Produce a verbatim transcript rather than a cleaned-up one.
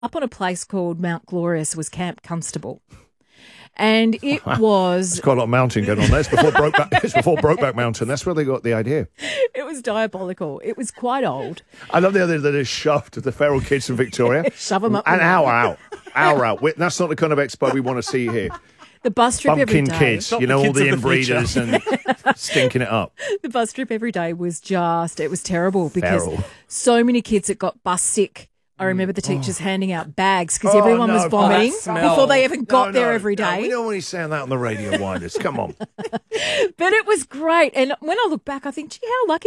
up on a place called Mount Glorious was Camp Constable. And it was... There's quite a lot of mountain going on there. It's before Brokeback, it's before Brokeback Mountain. That's where they got the idea. It was diabolical. It was quite old. I love the idea that it's shoved the feral kids from Victoria. Shove them up. An hour out. Hour out. We- That's not the kind of expo we want to see here. The bus trip every Bumpkin day. kids, Not you the know, all kids the of the inbreeders and stinking it up. The bus trip every day was just, it was terrible because Feral. so many kids that got bus sick. I remember the teachers handing out bags because Oh, everyone no, was vomiting that smell. before they even got No, there no, every no, day. we don't want you saying that on the radio, Winders. Come on. But it was great. And when I look back, I think, gee, how lucky